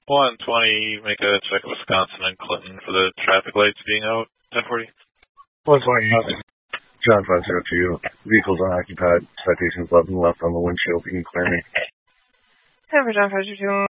120, make a check at Wisconsin and Clinton for the traffic lights being out. 1040. 120, John 502. Vehicles unoccupied. Citations 11 left on the windshield. You can clear me. 10 for John 502.